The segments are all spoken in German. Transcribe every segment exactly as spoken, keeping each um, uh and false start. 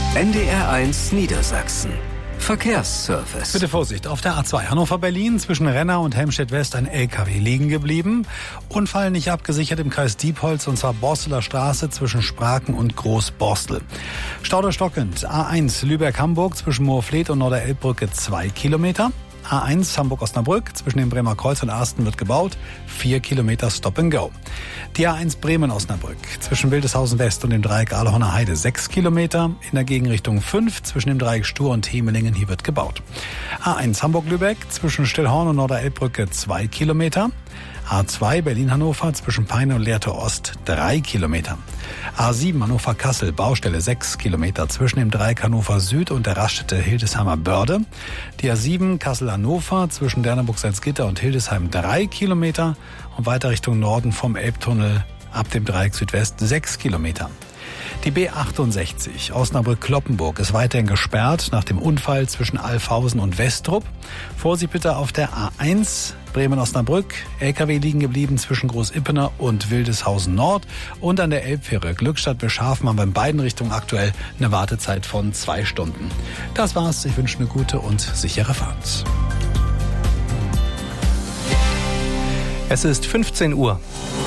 N D R eins Niedersachsen. Verkehrsservice. Bitte Vorsicht, auf der A zwei Hannover-Berlin zwischen Renner und Helmstedt-West ein L K W liegen geblieben. Unfall nicht abgesichert im Kreis Diepholz, und zwar Borsteler Straße zwischen Spraken und Großborstel. Stau stockend, A eins Lübeck-Hamburg zwischen Moorfleet und Norderelbbrücke zwei Kilometer. A eins Hamburg-Osnabrück zwischen dem Bremer Kreuz und Arsten wird gebaut, vier Kilometer Stop and Go. Die A eins Bremen-Osnabrück zwischen Wildeshausen West und dem Dreieck Ahlhorner Heide sechs Kilometer, in der Gegenrichtung fünf zwischen dem Dreieck Stur und Hemelingen, hier wird gebaut. A eins Hamburg-Lübeck zwischen Stillhorn und Norderelbbrücke zwei Kilometer. A zwei Berlin-Hannover zwischen Peine und Lehrte Ost drei Kilometer. A sieben Hannover-Kassel Baustelle sechs Kilometer zwischen dem Dreieck Hannover Süd und der Raststätte Hildesheimer Börde. Die A sieben Kassel-Hannover zwischen Derneburg-Salzgitter und Hildesheim drei Kilometer und weiter Richtung Norden vom Elbtunnel ab dem Dreieck Südwest sechs Kilometer. Die B achtundsechzig Osnabrück-Kloppenburg ist weiterhin gesperrt nach dem Unfall zwischen Alfhausen und Westrup. Vorsicht bitte auf der A eins Bremen-Osnabrück. L K W liegen geblieben zwischen Großippener und Wildeshausen Nord. Und an der Elbfähre Glückstadt-Beschhafen haben wir in beiden Richtungen aktuell eine Wartezeit von zwei Stunden. Das war's. Ich wünsche eine gute und sichere Fahrt. Es ist fünfzehn Uhr.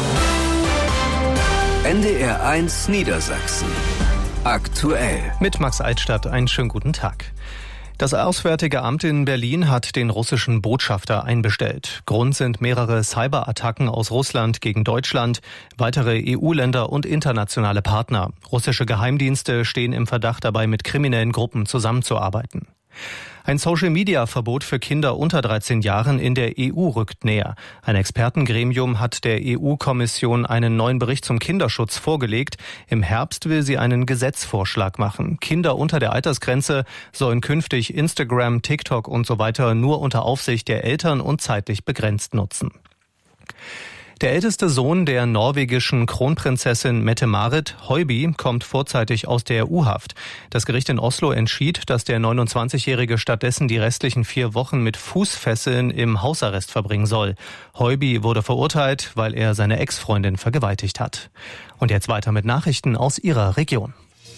N D R eins Niedersachsen. Aktuell. Mit Max Altstadt, einen schönen guten Tag. Das Auswärtige Amt in Berlin hat den russischen Botschafter einbestellt. Grund sind mehrere Cyberattacken aus Russland gegen Deutschland, weitere E U-Länder und internationale Partner. Russische Geheimdienste stehen im Verdacht, dabei mit kriminellen Gruppen zusammenzuarbeiten. Ein Social-Media-Verbot für Kinder unter dreizehn Jahren in der E U rückt näher. Ein Expertengremium hat der E U-Kommission einen neuen Bericht zum Kinderschutz vorgelegt. Im Herbst will sie einen Gesetzvorschlag machen. Kinder unter der Altersgrenze sollen künftig Instagram, TikTok und so weiter nur unter Aufsicht der Eltern und zeitlich begrenzt nutzen. Der älteste Sohn der norwegischen Kronprinzessin Mette-Marit, Høiby, kommt vorzeitig aus der U-Haft. Das Gericht in Oslo entschied, dass der neunundzwanzigjährige stattdessen die restlichen vier Wochen mit Fußfesseln im Hausarrest verbringen soll. Høiby wurde verurteilt, weil er seine Ex-Freundin vergewaltigt hat. Und jetzt weiter mit Nachrichten aus ihrer Region.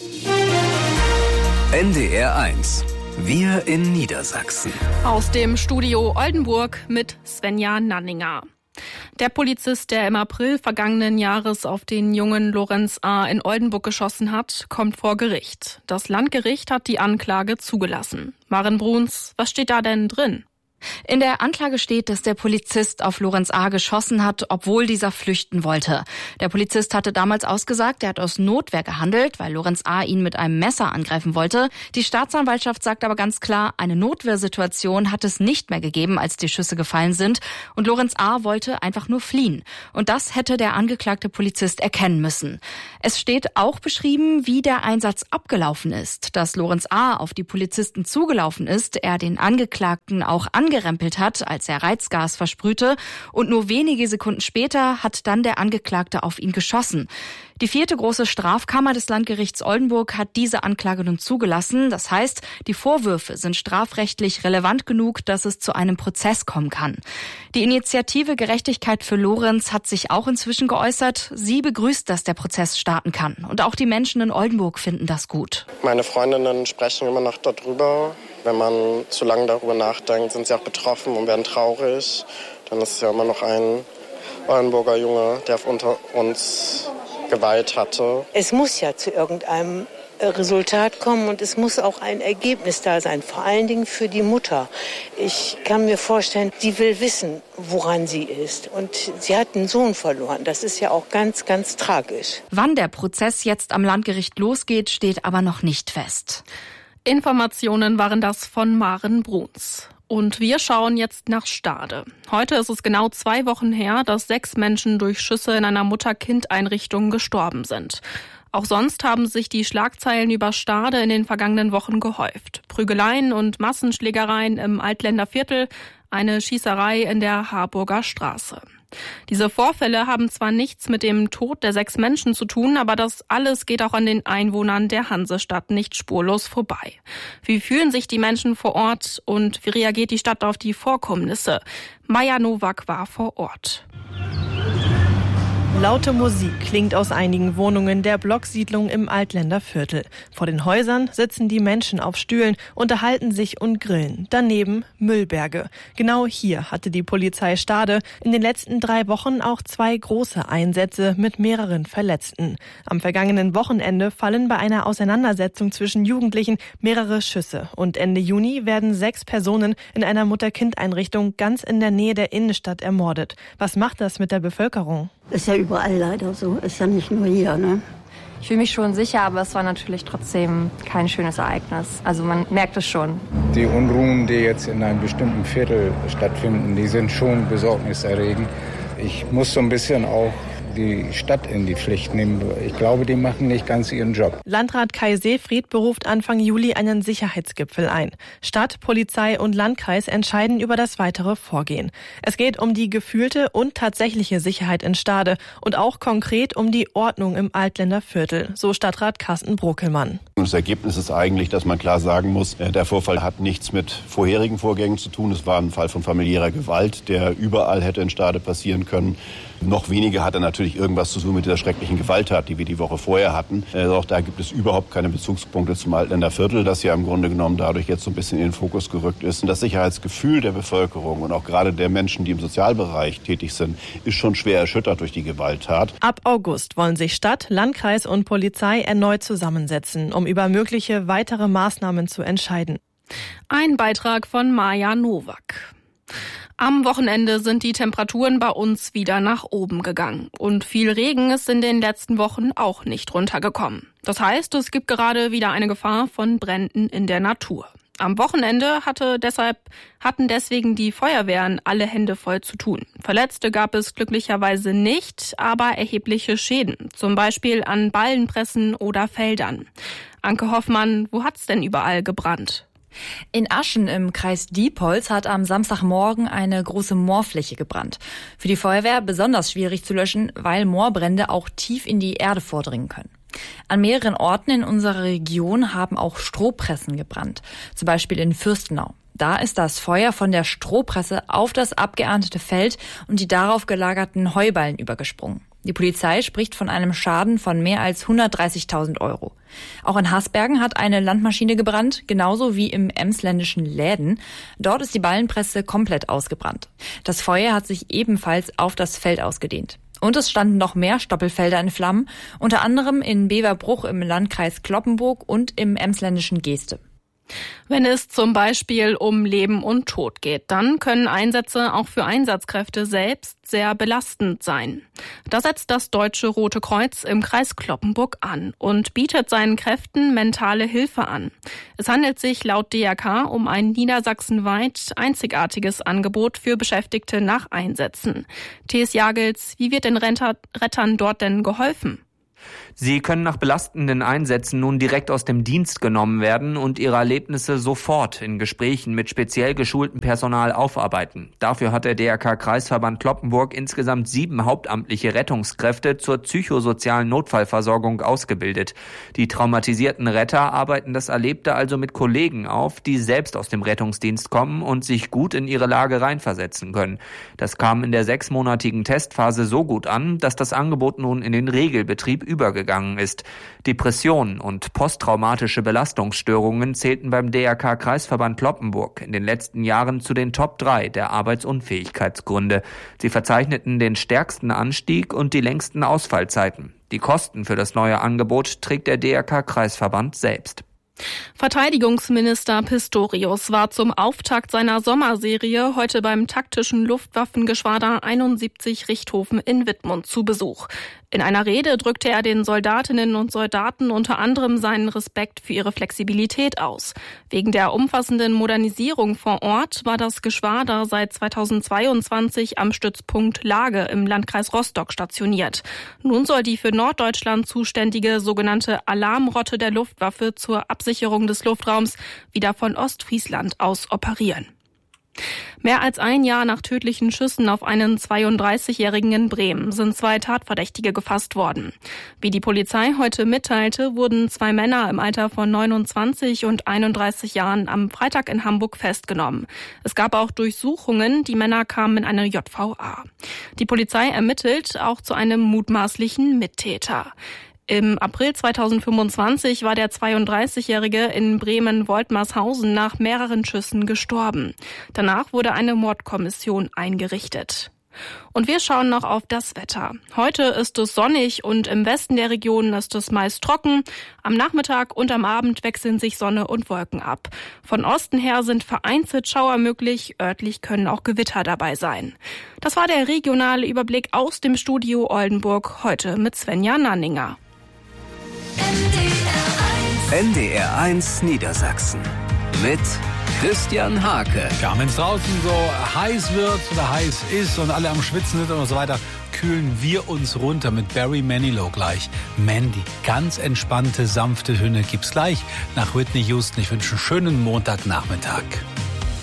N D R eins. Wir in Niedersachsen. Aus dem Studio Oldenburg mit Svenja Nanninger. Der Polizist, der im April vergangenen Jahres auf den jungen Lorenz A. in Oldenburg geschossen hat, kommt vor Gericht. Das Landgericht hat die Anklage zugelassen. Maren Bruns, was steht da denn drin? In der Anklage steht, dass der Polizist auf Lorenz A. geschossen hat, obwohl dieser flüchten wollte. Der Polizist hatte damals ausgesagt, er hat aus Notwehr gehandelt, weil Lorenz A. ihn mit einem Messer angreifen wollte. Die Staatsanwaltschaft sagt aber ganz klar, eine Notwehrsituation hat es nicht mehr gegeben, als die Schüsse gefallen sind. Und Lorenz A. wollte einfach nur fliehen. Und das hätte der angeklagte Polizist erkennen müssen. Es steht auch beschrieben, wie der Einsatz abgelaufen ist. Dass Lorenz A. auf die Polizisten zugelaufen ist, er den Angeklagten auch angerempelt hat, als er Reizgas versprühte, und nur wenige Sekunden später hat dann der Angeklagte auf ihn geschossen. Die vierte große Strafkammer des Landgerichts Oldenburg hat diese Anklage nun zugelassen. Das heißt, die Vorwürfe sind strafrechtlich relevant genug, dass es zu einem Prozess kommen kann. Die Initiative Gerechtigkeit für Lorenz hat sich auch inzwischen geäußert. Sie begrüßt, dass der Prozess starten kann. Und auch die Menschen in Oldenburg finden das gut. Meine Freundinnen sprechen immer noch darüber. Wenn man zu lange darüber nachdenkt, sind sie auch betroffen und werden traurig. Dann ist es ja immer noch ein Oldenburger Junge, der unter uns Gewalt hatte. Es muss ja zu irgendeinem Resultat kommen und es muss auch ein Ergebnis da sein, vor allen Dingen für die Mutter. Ich kann mir vorstellen, sie will wissen, woran sie ist. Und sie hat einen Sohn verloren. Das ist ja auch ganz, ganz tragisch. Wann der Prozess jetzt am Landgericht losgeht, steht aber noch nicht fest. Informationen waren das von Maren Bruns. Und wir schauen jetzt nach Stade. Heute ist es genau zwei Wochen her, dass sechs Menschen durch Schüsse in einer Mutter-Kind-Einrichtung gestorben sind. Auch sonst haben sich die Schlagzeilen über Stade in den vergangenen Wochen gehäuft. Prügeleien und Massenschlägereien im Altländer Viertel, eine Schießerei in der Harburger Straße. Diese Vorfälle haben zwar nichts mit dem Tod der sechs Menschen zu tun, aber das alles geht auch an den Einwohnern der Hansestadt nicht spurlos vorbei. Wie fühlen sich die Menschen vor Ort und wie reagiert die Stadt auf die Vorkommnisse? Maja Nowak war vor Ort. Laute Musik klingt aus einigen Wohnungen der Blocksiedlung im Altländer Viertel. Vor den Häusern sitzen die Menschen auf Stühlen, unterhalten sich und grillen. Daneben Müllberge. Genau hier hatte die Polizei Stade in den letzten drei Wochen auch zwei große Einsätze mit mehreren Verletzten. Am vergangenen Wochenende fallen bei einer Auseinandersetzung zwischen Jugendlichen mehrere Schüsse. Und Ende Juni werden sechs Personen in einer Mutter-Kind-Einrichtung ganz in der Nähe der Innenstadt ermordet. Was macht das mit der Bevölkerung? Ist ja überall leider so, ist ja nicht nur hier, ne? Ich fühle mich schon sicher, aber es war natürlich trotzdem kein schönes Ereignis. Also man merkt es schon. Die Unruhen, die jetzt in einem bestimmten Viertel stattfinden, die sind schon besorgniserregend. Ich muss so ein bisschen auch die Stadt in die Pflicht nehmen. Ich glaube, die machen nicht ganz ihren Job. Landrat Kai Seefried beruft Anfang Juli einen Sicherheitsgipfel ein. Stadt, Polizei und Landkreis entscheiden über das weitere Vorgehen. Es geht um die gefühlte und tatsächliche Sicherheit in Stade und auch konkret um die Ordnung im Altländer Viertel, so Stadtrat Carsten Brokelmann. Das Ergebnis ist eigentlich, dass man klar sagen muss, der Vorfall hat nichts mit vorherigen Vorgängen zu tun. Es war ein Fall von familiärer Gewalt, der überall hätte in Stade passieren können. Noch weniger hat er natürlich irgendwas zu tun mit dieser schrecklichen Gewalttat, die wir die Woche vorher hatten. Auch da gibt es überhaupt keine Bezugspunkte zum Altländer Viertel, das ja im Grunde genommen dadurch jetzt so ein bisschen in den Fokus gerückt ist. Und das Sicherheitsgefühl der Bevölkerung und auch gerade der Menschen, die im Sozialbereich tätig sind, ist schon schwer erschüttert durch die Gewalttat. Ab August wollen sich Stadt, Landkreis und Polizei erneut zusammensetzen, um über mögliche weitere Maßnahmen zu entscheiden. Ein Beitrag von Maja Nowak. Am Wochenende sind die Temperaturen bei uns wieder nach oben gegangen. Und viel Regen ist in den letzten Wochen auch nicht runtergekommen. Das heißt, es gibt gerade wieder eine Gefahr von Bränden in der Natur. Am Wochenende hatte deshalb, hatten deswegen die Feuerwehren alle Hände voll zu tun. Verletzte gab es glücklicherweise nicht, aber erhebliche Schäden. Zum Beispiel an Ballenpressen oder Feldern. Anke Hoffmann, wo hat's denn überall gebrannt? In Aschen im Kreis Diepholz hat am Samstagmorgen eine große Moorfläche gebrannt. Für die Feuerwehr besonders schwierig zu löschen, weil Moorbrände auch tief in die Erde vordringen können. An mehreren Orten in unserer Region haben auch Strohpressen gebrannt, zum Beispiel in Fürstenau. Da ist das Feuer von der Strohpresse auf das abgeerntete Feld und die darauf gelagerten Heuballen übergesprungen. Die Polizei spricht von einem Schaden von mehr als hundertdreißigtausend Euro. Auch in Hasbergen hat eine Landmaschine gebrannt, genauso wie im emsländischen Läden. Dort ist die Ballenpresse komplett ausgebrannt. Das Feuer hat sich ebenfalls auf das Feld ausgedehnt. Und es standen noch mehr Stoppelfelder in Flammen, unter anderem in Beverbruch im Landkreis Cloppenburg und im emsländischen Geeste. Wenn es zum Beispiel um Leben und Tod geht, dann können Einsätze auch für Einsatzkräfte selbst sehr belastend sein. Da setzt das Deutsche Rote Kreuz im Kreis Cloppenburg an und bietet seinen Kräften mentale Hilfe an. Es handelt sich laut D R K um ein niedersachsenweit einzigartiges Angebot für Beschäftigte nach Einsätzen. T S Jagels, wie wird den Rettern dort denn geholfen? Sie können nach belastenden Einsätzen nun direkt aus dem Dienst genommen werden und ihre Erlebnisse sofort in Gesprächen mit speziell geschultem Personal aufarbeiten. Dafür hat der D R K-Kreisverband Cloppenburg insgesamt sieben hauptamtliche Rettungskräfte zur psychosozialen Notfallversorgung ausgebildet. Die traumatisierten Retter arbeiten das Erlebte also mit Kollegen auf, die selbst aus dem Rettungsdienst kommen und sich gut in ihre Lage reinversetzen können. Das kam in der sechsmonatigen Testphase so gut an, dass das Angebot nun in den Regelbetrieb übergegangen ist. Depressionen und posttraumatische Belastungsstörungen zählten beim D R K-Kreisverband Cloppenburg in den letzten Jahren zu den Top drei der Arbeitsunfähigkeitsgründe. Sie verzeichneten den stärksten Anstieg und die längsten Ausfallzeiten. Die Kosten für das neue Angebot trägt der D R K-Kreisverband selbst. Verteidigungsminister Pistorius war zum Auftakt seiner Sommerserie heute beim taktischen Luftwaffengeschwader einundsiebzig Richthofen in Wittmund zu Besuch. In einer Rede drückte er den Soldatinnen und Soldaten unter anderem seinen Respekt für ihre Flexibilität aus. Wegen der umfassenden Modernisierung vor Ort war das Geschwader seit zweitausendzweiundzwanzig am Stützpunkt Lage im Landkreis Rostock stationiert. Nun soll die für Norddeutschland zuständige sogenannte Alarmrotte der Luftwaffe zur Absicherung des Luftraums wieder von Ostfriesland aus operieren. Mehr als ein Jahr nach tödlichen Schüssen auf einen zweiunddreißigjährigen in Bremen sind zwei Tatverdächtige gefasst worden. Wie die Polizei heute mitteilte, wurden zwei Männer im Alter von neunundzwanzig und einunddreißig Jahren am Freitag in Hamburg festgenommen. Es gab auch Durchsuchungen, die Männer kamen in eine J V A. Die Polizei ermittelt auch zu einem mutmaßlichen Mittäter. Im April zweitausendfünfundzwanzig war der zweiunddreißigjährige in Bremen-Woltmarshausen nach mehreren Schüssen gestorben. Danach wurde eine Mordkommission eingerichtet. Und wir schauen noch auf das Wetter. Heute ist es sonnig und im Westen der Region ist es meist trocken. Am Nachmittag und am Abend wechseln sich Sonne und Wolken ab. Von Osten her sind vereinzelt Schauer möglich, örtlich können auch Gewitter dabei sein. Das war der regionale Überblick aus dem Studio Oldenburg, heute mit Svenja Nanninger. N D R eins Niedersachsen mit Christian Hake. Ja, wenn es draußen so heiß wird oder heiß ist und alle am Schwitzen sind und so weiter, kühlen wir uns runter mit Barry Manilow gleich. Mandy, ganz entspannte, sanfte Töne gibt's gleich nach Whitney Houston. Ich wünsche einen schönen Montagnachmittag.